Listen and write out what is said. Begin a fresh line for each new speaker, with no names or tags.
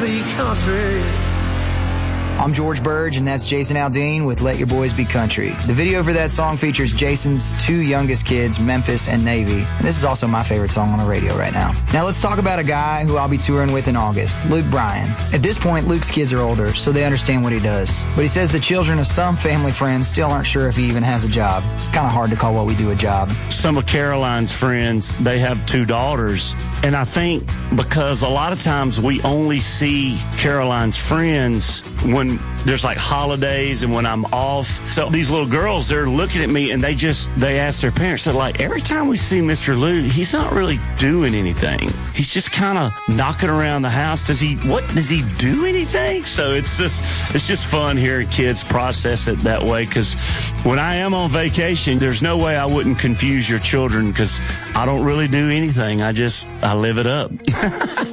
Be country.
I'm George Burge, and that's Jason Aldean with Let Your Boys Be Country. The video for that song features Jason's two youngest kids, Memphis and Navy. And this is also my favorite song on the radio right now. Now let's talk about a guy who I'll be touring with in August, Luke Bryan. At this point, Luke's kids are older, so they understand what he does. But he says the children of some family friends still aren't sure if he even has a job. It's kind of hard to call what we do a job.
Some of Caroline's friends, they have two daughters. And I think because a lot of times we only see Caroline's friends when there's like holidays and when I'm off. So these little girls, they're looking at me and they ask their parents, they're like, every time we see Mr. Luke, he's not really doing anything. He's just kind of knocking around the house. Does he do anything? So it's just fun hearing kids process it that way, because when I am on vacation, there's no way I wouldn't confuse your children, because I don't really do anything. I live it up.